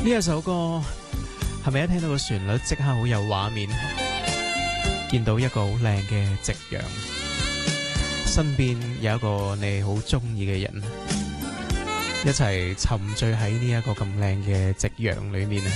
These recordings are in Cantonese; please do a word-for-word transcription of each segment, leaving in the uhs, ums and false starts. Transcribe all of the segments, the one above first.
呢一首歌係咪一聽到個旋律即刻好有畫面？見到一個好靚嘅夕陽，身邊有一個你好中意嘅人，一齊沉醉喺呢一個咁靚嘅夕陽裏面啊！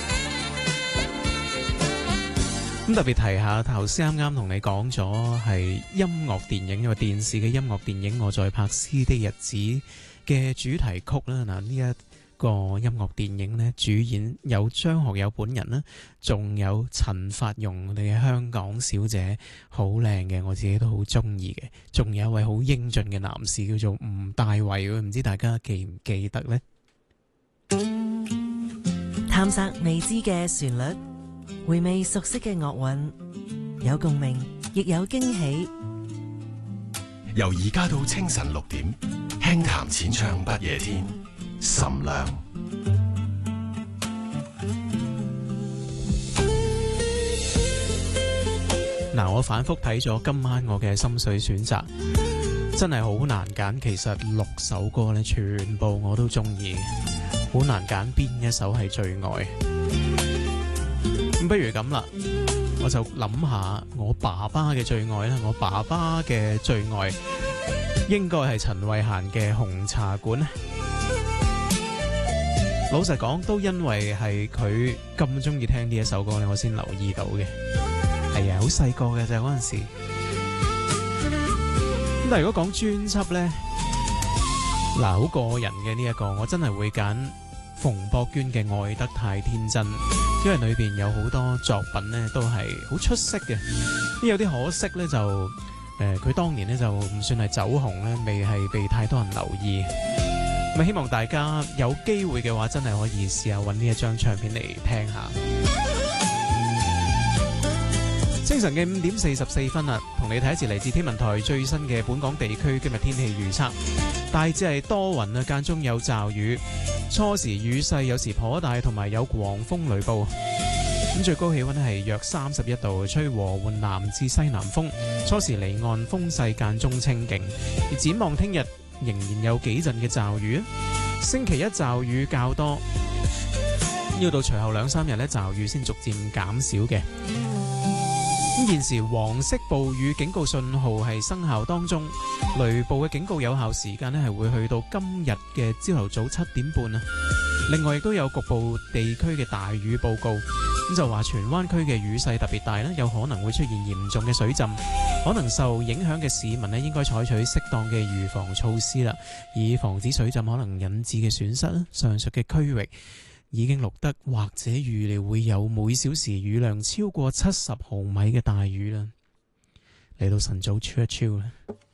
咁特別提下，頭先啱啱同你講咗係音樂電影，因為電視嘅音樂電影《我在柏斯的日子》嘅主題曲啦。嗱，呢一個音樂電影呢，主演有張學友本人啦，仲有陳法蓉，我哋嘅香港小姐，好靚嘅，我自己都好中意嘅。仲有一位好英俊嘅男士叫做吳大維，唔知大家記唔記得呢？ 探索未知嘅旋律，回味熟悉嘅樂韻，有共鳴，亦有驚喜。 由而家到清晨六點，輕談淺唱不夜天，岑亮。 嗱，我反覆睇咗今晚我嘅心水選擇，真係好難揀。其實六首歌咧，全部我都中意，好難揀邊一首係最愛。咁不如咁啦，我就諗下我爸爸嘅最愛啦。我爸爸嘅最愛應該係陳慧嫻嘅《紅茶館》。老實講，都因為係佢咁中意聽呢一首歌咧，我先留意到嘅。係啊，好細個嘅就嗰陣時。咁但係如果講專輯咧，嗱，好個人嘅呢一個，我真係會揀馮博娟嘅《愛得太天真》。因為裏邊有好多作品咧，都係好出色嘅。有啲可惜咧，就誒佢、呃、當年咧就唔算係走紅咧，未係被太多人留意。咁希望大家有機會嘅話，真係可以試下揾呢一張唱片嚟聽下。清晨嘅五點四十四分啦，同你睇一次嚟自天文台最新嘅本港地區今日天氣預測。大致係多雲啊，間中有驟雨，初時雨勢有時頗大，同埋有狂風雷暴。咁最高氣溫係約三十一度，吹和緩南至西南風，初時離岸風勢間中清勁。而展望聽日仍然有幾陣嘅驟雨，星期一驟雨較多，要到隨後兩三日咧驟雨先逐漸減少嘅。咁現時黃色暴雨警告信號係生效當中，雷暴嘅警告有效時間咧係會去到今日嘅朝頭早七點半啊。另外亦都有局部地區嘅大雨報告，咁就話荃灣區嘅雨勢特別大啦，有可能會出現嚴重嘅水浸，可能受影響嘅市民咧應該採取適當嘅預防措施啦，以防止水浸可能引致嘅損失啦。上述嘅區域已經錄得或者預料會有每小時雨量超過七十毫米嘅大雨啦，嚟到晨早超一超啦。